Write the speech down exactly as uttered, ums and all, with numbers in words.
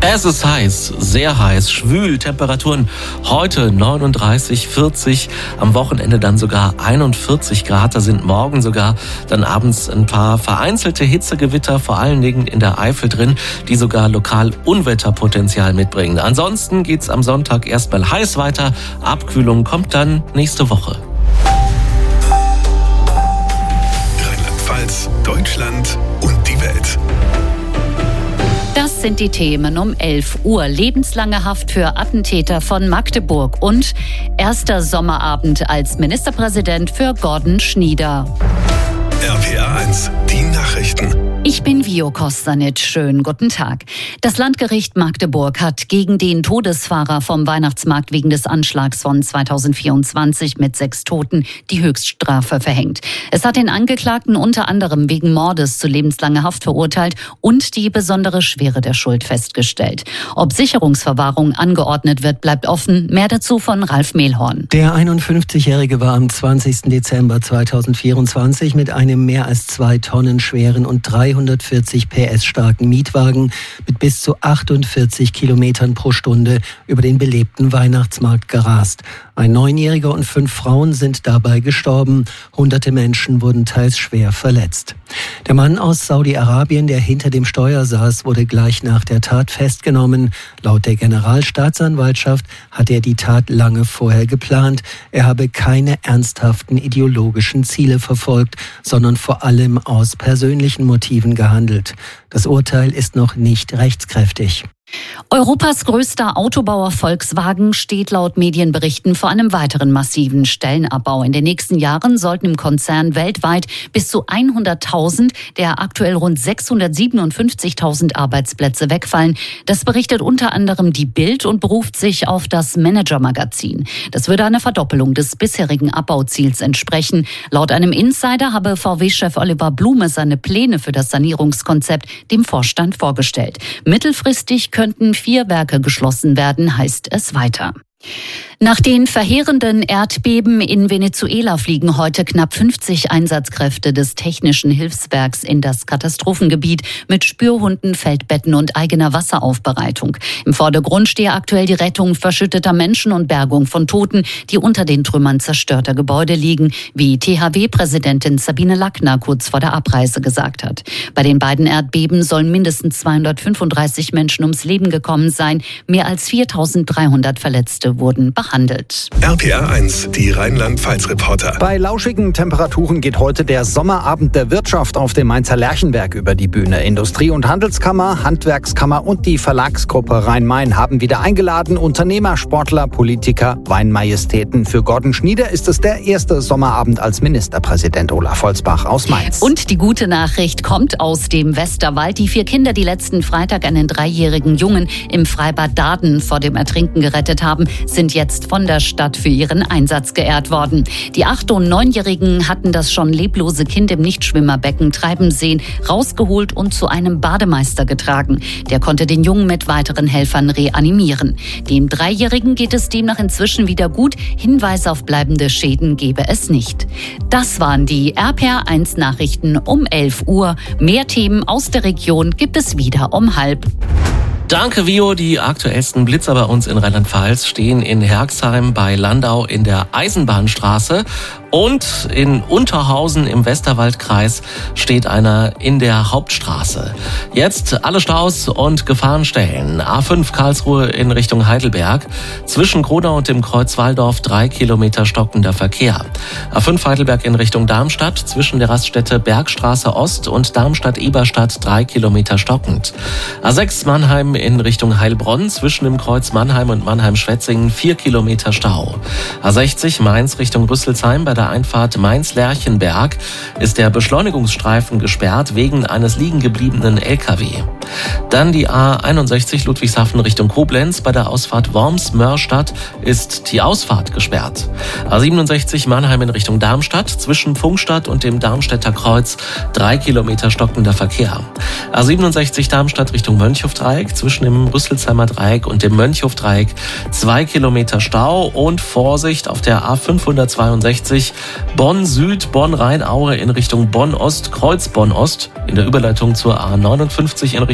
Es ist heiß, sehr heiß, schwül, Temperaturen heute neununddreißig, vierzig, am Wochenende dann sogar einundvierzig Grad. Da sind morgen sogar dann abends ein paar vereinzelte Hitzegewitter, vor allen Dingen in der Eifel drin, die sogar lokal Unwetterpotenzial mitbringen. Ansonsten geht's am Sonntag erstmal heiß weiter, Abkühlung kommt dann nächste Woche. Rheinland-Pfalz, Deutschland und die Welt. Das sind die Themen um elf Uhr. Lebenslange Haft für Attentäter von Magdeburg und erster Sommerabend als Ministerpräsident für Gordon Schnieder. R P R eins, die Nachrichten. Ich bin Vio Kostanic. Schönen guten Tag. Das Landgericht Magdeburg hat gegen den Todesfahrer vom Weihnachtsmarkt wegen des Anschlags von zweitausendvierundzwanzig mit sechs Toten die Höchststrafe verhängt. Es hat den Angeklagten unter anderem wegen Mordes zu lebenslanger Haft verurteilt und die besondere Schwere der Schuld festgestellt. Ob Sicherungsverwahrung angeordnet wird, bleibt offen. Mehr dazu von Ralf Mehlhorn. Der einundfünfzigjährige war am zwanzigsten Dezember zweitausendvierundzwanzig mit einem mehr als zwei Tonnen schweren und dreihundertvierzig P S starken Mietwagen mit bis zu achtundvierzig Kilometern pro Stunde über den belebten Weihnachtsmarkt gerast. Ein Neunjähriger und fünf Frauen sind dabei gestorben. Hunderte Menschen wurden teils schwer verletzt. Der Mann aus Saudi-Arabien, der hinter dem Steuer saß, wurde gleich nach der Tat festgenommen. Laut der Generalstaatsanwaltschaft hat er die Tat lange vorher geplant. Er habe keine ernsthaften ideologischen Ziele verfolgt, sondern vor allem aus persönlichen Motiven gehandelt. Das Urteil ist noch nicht rechtskräftig. Europas größter Autobauer Volkswagen steht laut Medienberichten vor einem weiteren massiven Stellenabbau. In den nächsten Jahren sollten im Konzern weltweit bis zu hunderttausend der aktuell rund sechshundertsiebenundfünfzigtausend Arbeitsplätze wegfallen. Das berichtet unter anderem die Bild und beruft sich auf das Manager-Magazin. Das würde einer Verdoppelung des bisherigen Abbauziels entsprechen. Laut einem Insider habe V W-Chef Oliver Blume seine Pläne für das Sanierungskonzept dem Vorstand vorgestellt. Mittelfristig könnten vier Werke geschlossen werden, heißt es weiter. Nach den verheerenden Erdbeben in Venezuela fliegen heute knapp fünfzig Einsatzkräfte des Technischen Hilfswerks in das Katastrophengebiet mit Spürhunden, Feldbetten und eigener Wasseraufbereitung. Im Vordergrund stehe aktuell die Rettung verschütteter Menschen und Bergung von Toten, die unter den Trümmern zerstörter Gebäude liegen, wie T H W-Präsidentin Sabine Lackner kurz vor der Abreise gesagt hat. Bei den beiden Erdbeben sollen mindestens zweihundertfünfunddreißig Menschen ums Leben gekommen sein. Mehr als viertausenddreihundert Verletzte wurden behandelt. R P R eins, die Rheinland-Pfalz-Reporter. Bei lauschigen Temperaturen geht heute der Sommerabend der Wirtschaft auf dem Mainzer Lerchenberg über die Bühne. Industrie- und Handelskammer, Handwerkskammer und die Verlagsgruppe Rhein-Main haben wieder eingeladen. Unternehmer, Sportler, Politiker, Weinmajestäten. Für Gordon Schnieder ist es der erste Sommerabend als Ministerpräsident. Olaf Holzbach aus Mainz. Und die gute Nachricht kommt aus dem Westerwald. Die vier Kinder, die letzten Freitag einen dreijährigen Jungen im Freibad Daden vor dem Ertrinken gerettet haben, sind jetzt von der Stadt für ihren Einsatz geehrt worden. Die acht- und neunjährigen hatten das schon leblose Kind im Nichtschwimmerbecken treiben sehen, rausgeholt und zu einem Bademeister getragen. Der konnte den Jungen mit weiteren Helfern reanimieren. Dem Dreijährigen geht es demnach inzwischen wieder gut. Hinweise auf bleibende Schäden gebe es nicht. Das waren die R P R eins Nachrichten um elf Uhr. Mehr Themen aus der Region gibt es wieder um halb. Danke, Vio. Die aktuellsten Blitzer bei uns in Rheinland-Pfalz stehen in Herxheim bei Landau in der Eisenbahnstraße und in Unterhausen im Westerwaldkreis steht einer in der Hauptstraße. Jetzt alle Staus und Gefahrenstellen. A fünf Karlsruhe in Richtung Heidelberg. Zwischen Gronau und dem Kreuz Walldorf drei Kilometer stockender Verkehr. A fünf Heidelberg in Richtung Darmstadt. Zwischen der Raststätte Bergstraße Ost und Darmstadt-Eberstadt drei Kilometer stockend. A sechs Mannheim in Richtung Heilbronn. Zwischen dem Kreuz Mannheim und Mannheim-Schwetzingen vier Kilometer Stau. A sechzig Mainz Richtung Rüsselsheim bei der Einfahrt Mainz-Lerchenberg ist der Beschleunigungsstreifen gesperrt wegen eines liegengebliebenen L K W. Dann die A einundsechzig Ludwigshafen Richtung Koblenz. Bei der Ausfahrt Worms-Mörstadt ist die Ausfahrt gesperrt. A siebenundsechzig Mannheim in Richtung Darmstadt. Zwischen Pfungstadt und dem Darmstädter Kreuz drei Kilometer stockender Verkehr. A siebenundsechzig Darmstadt Richtung Mönchhofdreieck. Zwischen dem Rüsselsheimer Dreieck und dem Mönchhofdreieck zwei Kilometer Stau und Vorsicht auf der A fünfhundertzweiundsechzig Bonn Süd, Bonn Rheinaue in Richtung Bonn Ost, Kreuz Bonn Ost in der Überleitung zur A neunundfünfzig in Richtung